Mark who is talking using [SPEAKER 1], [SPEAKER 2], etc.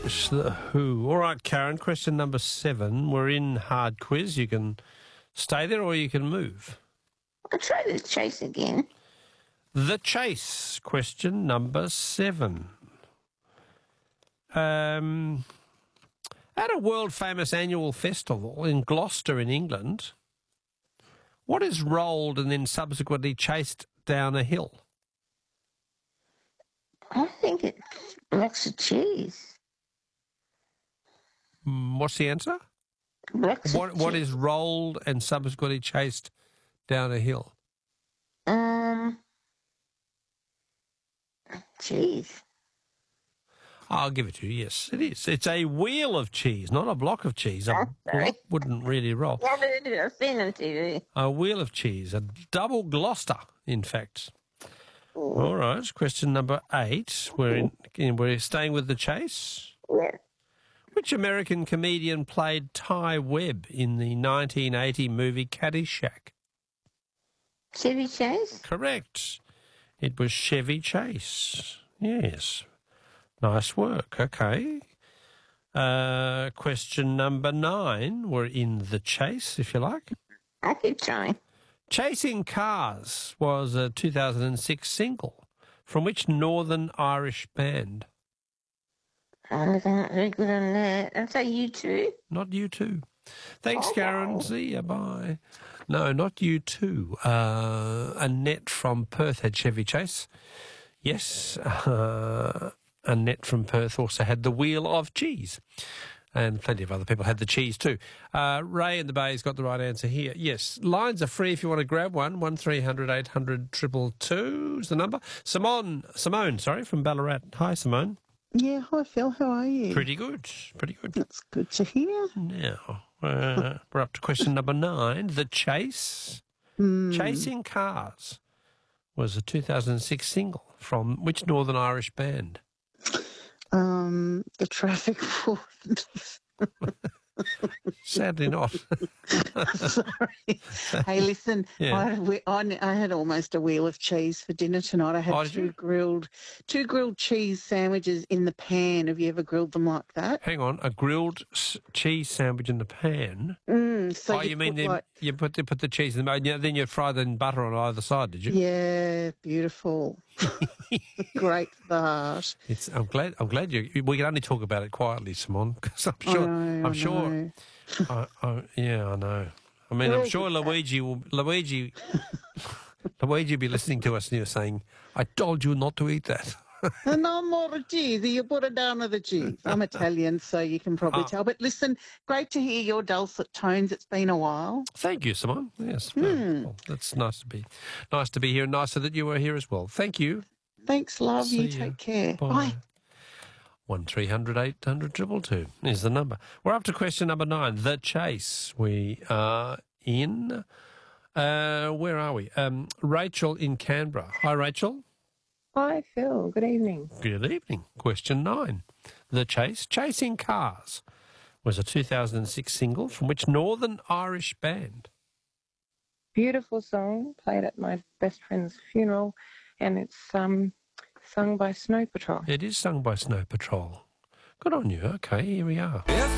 [SPEAKER 1] The Who. All right, Karen, question number 7. We're in hard quiz. You can stay there or you can move.
[SPEAKER 2] I'll try the chase again.
[SPEAKER 1] The Chase, question number 7. At a world-famous annual festival in Gloucester in England, what is rolled and then subsequently chased down a hill?
[SPEAKER 2] I think it's blocks of cheese.
[SPEAKER 1] What's the answer?
[SPEAKER 2] Blocks of
[SPEAKER 1] What
[SPEAKER 2] cheese.
[SPEAKER 1] is rolled and subsequently chased down a hill?
[SPEAKER 2] Cheese.
[SPEAKER 1] I'll give it to you, yes, it is. It's a wheel of cheese, not a block of cheese. A block wouldn't really roll.
[SPEAKER 2] Yeah, I've seen on TV.
[SPEAKER 1] A wheel of cheese, a double Gloucester, in fact. All right, question number 8. We're staying with the chase.
[SPEAKER 2] Yeah.
[SPEAKER 1] Which American comedian played Ty Webb in the 1980 movie Caddyshack?
[SPEAKER 2] Chevy Chase?
[SPEAKER 1] Correct. It was Chevy Chase. Yes. Nice work. Okay. Question number 9. We're in the chase, if you like.
[SPEAKER 2] I keep trying.
[SPEAKER 1] Chasing Cars was a 2006 single from which Northern Irish band?
[SPEAKER 2] I'm not very good on that. I'll say U2.
[SPEAKER 1] Not U2. Thanks,
[SPEAKER 2] Oh,
[SPEAKER 1] Karen.
[SPEAKER 2] wow.
[SPEAKER 1] See ya. Bye. No, not U2. Annette from Perth had Chevy Chase. Yes. Annette from Perth also had the wheel of cheese. And plenty of other people had the cheese too. Ray in the Bay's got the right answer here. Yes, lines are free if you want to grab one. 1300 800 222 is the number. Simone, from Ballarat. Hi, Simone.
[SPEAKER 3] Yeah, hi Phil, how are you?
[SPEAKER 1] Pretty good.
[SPEAKER 3] That's good to hear.
[SPEAKER 1] Now, we're up to question number 9. The Chase. Chasing Cars was a 2006 single from which Northern Irish band?
[SPEAKER 3] The traffic wardens.
[SPEAKER 1] Sadly not.
[SPEAKER 3] Sorry. Hey, listen,
[SPEAKER 1] Yeah.
[SPEAKER 3] I had almost a wheel of cheese for dinner tonight. I had
[SPEAKER 1] Oh, did you?
[SPEAKER 3] two grilled cheese sandwiches in the pan. Have you ever grilled them like that?
[SPEAKER 1] Hang on, a grilled cheese sandwich in the pan?
[SPEAKER 3] So
[SPEAKER 1] You mean then you put the cheese in the pan, then you fry the in butter on either side, did you?
[SPEAKER 3] Yeah, beautiful. Great that.
[SPEAKER 1] I'm glad we can only talk about it quietly, Simone, because I'm sure.
[SPEAKER 3] I know.
[SPEAKER 1] I know. I mean, I'm sure Luigi will be listening to us and you're saying, "I told you not to eat that."
[SPEAKER 3] And no more cheese. You put it down with the cheese. I'm Italian, so you can probably tell. But listen, great to hear your dulcet tones. It's been a while.
[SPEAKER 1] Thank you, Simone. Yes, well, that's nice to be here, and nicer that you were here as well. Thank you.
[SPEAKER 3] Thanks, love.
[SPEAKER 1] See
[SPEAKER 3] you
[SPEAKER 1] ya.
[SPEAKER 3] take care.
[SPEAKER 1] Bye.
[SPEAKER 3] Bye.
[SPEAKER 1] 1300 800 222 is the number. We're up to question number 9, The Chase. We are in, where are we? Rachel in Canberra. Hi, Rachel.
[SPEAKER 4] Hi, Phil. Good evening.
[SPEAKER 1] Good evening. Question 9, The Chase. Chasing Cars was a 2006 single from which Northern Irish band?
[SPEAKER 4] Beautiful song played at my best friend's funeral, and it's sung by Snow Patrol.
[SPEAKER 1] It is sung by Snow Patrol. Good on you. Okay, here we are.